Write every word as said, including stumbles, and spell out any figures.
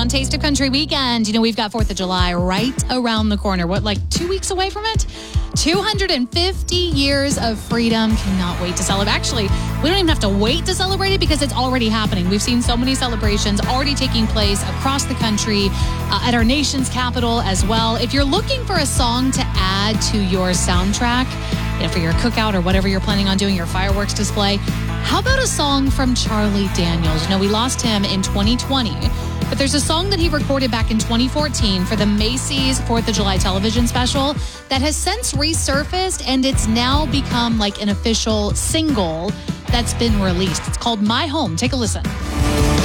on Taste of Country Weekend. You know, we've got fourth of July right around the corner. What, like two weeks away from it? two hundred fifty years of freedom. Cannot wait to celebrate. Actually, we don't even have to wait to celebrate it because it's already happening. We've seen so many celebrations already taking place across the country, uh, at our nation's capital as well. If you're looking for a song to add to your soundtrack, you know, for your cookout or whatever you're planning on doing, your fireworks display, how about a song from Charlie Daniels? You know, we lost him in twenty twenty. But there's a song that he recorded back in twenty fourteen for the Macy's fourth of July television special that has since resurfaced, and it's now become like an official single that's been released. It's called My Home. Take a listen.